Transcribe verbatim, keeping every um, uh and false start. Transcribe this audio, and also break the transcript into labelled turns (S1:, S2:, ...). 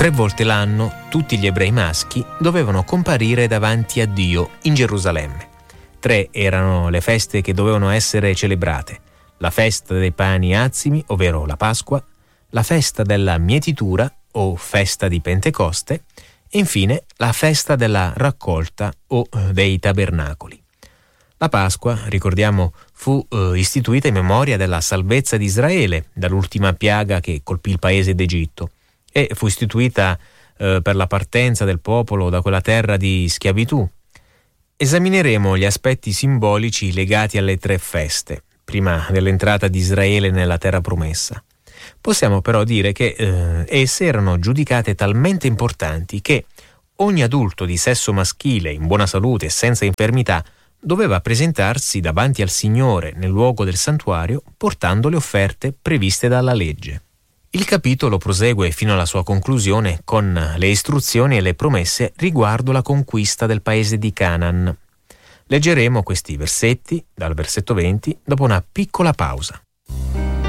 S1: Tre volte l'anno tutti gli ebrei maschi dovevano comparire davanti a Dio in Gerusalemme. Tre erano le feste che dovevano essere celebrate: la festa dei pani azimi, ovvero la Pasqua, la festa della mietitura o festa di Pentecoste e infine la festa della raccolta o dei tabernacoli. La Pasqua, ricordiamo, fu eh, istituita in memoria della salvezza di Israele dall'ultima piaga che colpì il paese d'Egitto e fu istituita eh, per la partenza del popolo da quella terra di schiavitù. Esamineremo gli aspetti simbolici legati alle tre feste, prima dell'entrata di Israele nella terra promessa. Possiamo però dire che eh, esse erano giudicate talmente importanti che ogni adulto di sesso maschile in buona salute e senza infermità doveva presentarsi davanti al Signore nel luogo del santuario portando le offerte previste dalla legge. Il capitolo prosegue fino alla sua conclusione con le istruzioni e le promesse riguardo la conquista del paese di Canaan. Leggeremo questi versetti dal versetto venti dopo una piccola pausa.